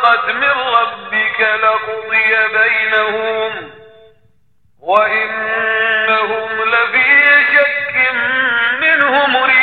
سبقت من ربك لقضي بينهم وإنهم لفي شك منه مريب.